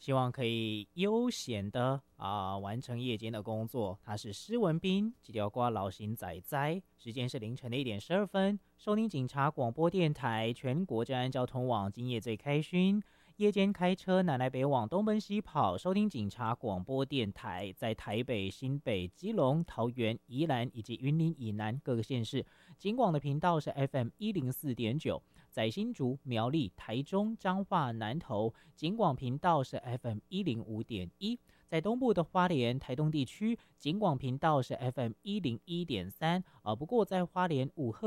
希望可以悠闲的完成夜间的工作。他是施文斌，几条瓜老型仔仔，时间是凌晨的1点12分，收听警察广播电台全国治安交通网，今夜最开勋。夜间开车南来北往东奔西跑，收听警察广播电台，在台北、新北、基隆、桃园、宜兰以及云林以南各个县市，警广的频道是 FM104.9，在新竹、苗栗、台中、彰化、南投，警广频道是 FM105.1，在东部的花莲、台东地区，警广频道是 FM101.3，不过在花莲五鹤